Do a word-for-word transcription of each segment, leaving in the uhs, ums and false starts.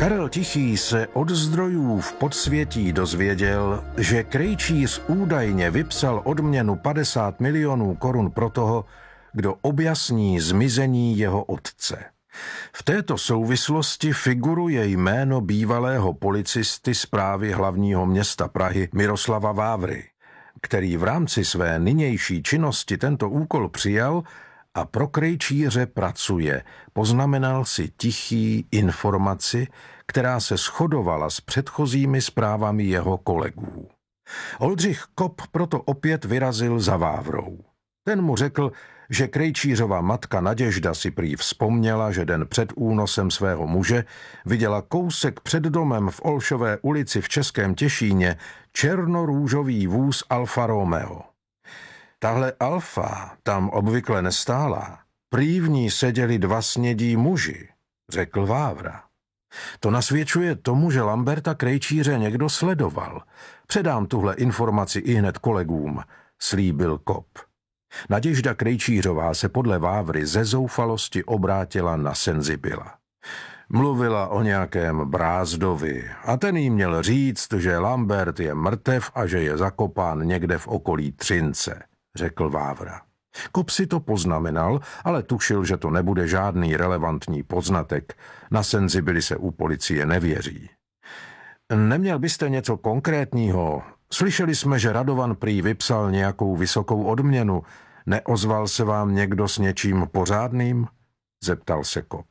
Karel Tichý se od zdrojů v podsvětí dozvěděl, že Krejčíř údajně vypsal odměnu padesát milionů korun pro toho, kdo objasní zmizení jeho otce. V této souvislosti figuruje jméno bývalého policisty správy hlavního města Prahy Miroslava Vávry, který v rámci své nynější činnosti tento úkol přijal a pro Krejčíře pracuje, poznamenal si Tichý informaci, která se shodovala s předchozími zprávami jeho kolegů. Oldřich Kop proto opět vyrazil za Vávrou. Ten mu řekl, že Krejčířova matka Naděžda si prý vzpomněla, že den před únosem svého muže viděla kousek před domem v Olšové ulici v Českém Těšíně černorůžový vůz Alfa Romeo. Tahle Alfa tam obvykle nestála. Prý v ní seděli dva snědí muži, řekl Vávra. To nasvědčuje tomu, že Lamberta Krejčíře někdo sledoval. Předám tuhle informaci ihned kolegům, slíbil Kop. Naděžda Krejčířová se podle Vávry ze zoufalosti obrátila na Senzibila. Mluvila o nějakém Brázdovi a ten jí měl říct, že Lambert je mrtev a že je zakopán někde v okolí Třince, řekl Vávra. Kop si to poznamenal, ale tušil, že to nebude žádný relevantní poznatek. Na Senzibili se u policie nevěří. Neměl byste něco konkrétního? Slyšeli jsme, že Radovan prý vypsal nějakou vysokou odměnu. Neozval se vám někdo s něčím pořádným? Zeptal se Kop.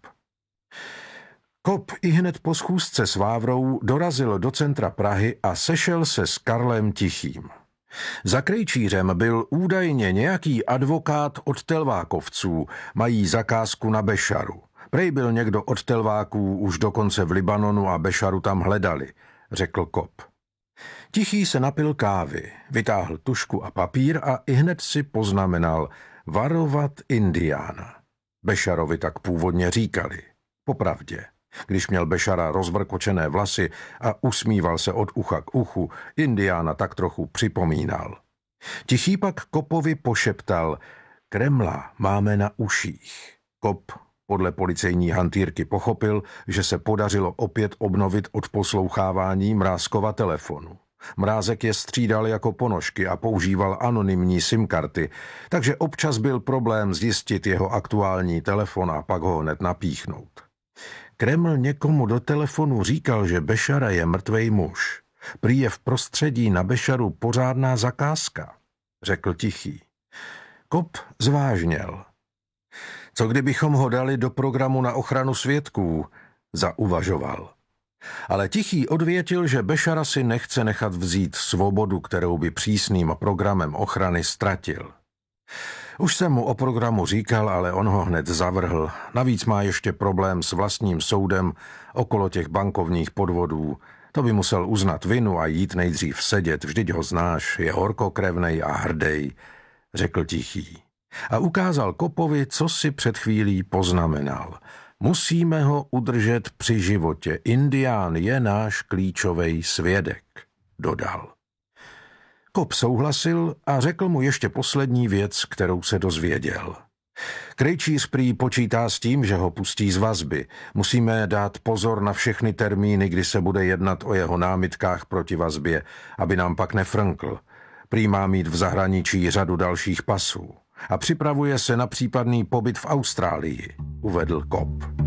Kop ihned po schůzce s Vávrou dorazil do centra Prahy a sešel se s Karlem Tichým. Za Krejčířem byl údajně nějaký advokát od Telvákovců, mají zakázku na Bešaru. Prej byl někdo od Telváků už dokonce v Libanonu a Bešaru tam hledali, řekl Kop. Tichý se napil kávy, vytáhl tužku a papír a ihned si poznamenal varovat Indiána. Bešarovi tak původně říkali. Popravdě, když měl Bešara rozvrkočené vlasy a usmíval se od ucha k uchu, Indiána tak trochu připomínal. Tichý pak Kopovi pošeptal, Kremla máme na uších. Kop podle policejní hantýrky pochopil, že se podařilo opět obnovit odposlouchávání Mrázkova telefonu. Mrázek je střídal jako ponožky a používal anonymní simkarty, takže občas byl problém zjistit jeho aktuální telefon a pak ho hned napíchnout. Kreml někomu do telefonu říkal, že Bešara je mrtvej muž. Prý je v prostředí na Bešaru pořádná zakázka, řekl Tichý. Kop zvážněl. Co kdybychom ho dali do programu na ochranu svědků, zauvažoval. Ale Tichý odvětil, že Bešara si nechce nechat vzít svobodu, kterou by přísným programem ochrany ztratil. Už jsem mu o programu říkal, ale on ho hned zavrhl. Navíc má ještě problém s vlastním soudem okolo těch bankovních podvodů. To by musel uznat vinu a jít nejdřív sedět, vždyť ho znáš, je horkokrevnej a hrdej, řekl Tichý. A ukázal Kopovi, co si před chvílí poznamenal. Musíme ho udržet při životě. Indián je náš klíčový svědek, dodal. Kop souhlasil a řekl mu ještě poslední věc, kterou se dozvěděl. Krejčíř prý počítá s tím, že ho pustí z vazby. Musíme dát pozor na všechny termíny, kdy se bude jednat o jeho námitkách proti vazbě, aby nám pak nefrnkl. Prý má mít v zahraničí řadu dalších pasů. A připravuje se na případný pobyt v Austrálii, uvedl Kop.